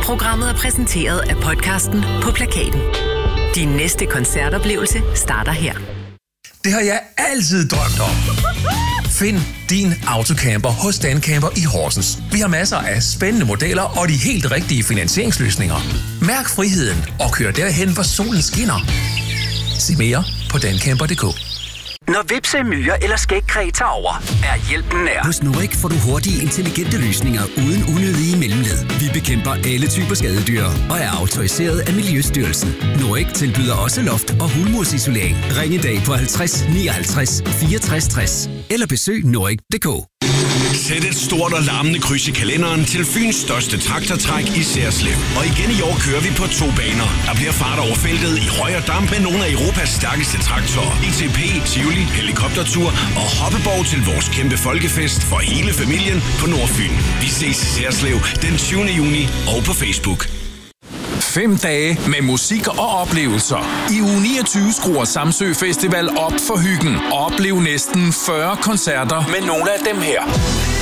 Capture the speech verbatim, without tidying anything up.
Programmet er præsenteret af podcasten På Plakaten. Din næste koncertoplevelse starter her. Det har jeg altid drømt om. Find din autocamper hos Dancamper i Horsens. Vi har masser af spændende modeller og de helt rigtige finansieringsløsninger. Mærk friheden og kør derhen, hvor solen skinner. Se mere på dancamper punktum d k. Når hvepsemyrer eller skægkræ tager over, er hjælpen nær. Hos Norik får du hurtige, intelligente løsninger uden unødige mellemled. Vi bekæmper alle typer skadedyr og er autoriseret af Miljøstyrelsen. Norik tilbyder også loft- og hulmursisolering. Ring i dag på halvtreds nioghalvtreds fireogtres tres eller besøg norik punktum d k. Sæt et stort og larmende kryds i kalenderen til Fyns største traktortræk i Serslev. Og igen i år kører vi på to baner. Der bliver fart over feltet i røg og damp med nogle af Europas stærkeste traktorer. I T P, Tivoli, helikoptertur og hoppeborg til vores kæmpe folkefest for hele familien på Nordfyn. Vi ses i Serslev den tyvende juni og på Facebook. Fem dage med musik og oplevelser. I uge niogtyve skruer Samsø Festival op for hyggen. Oplev næsten fyrre koncerter med nogle af dem her.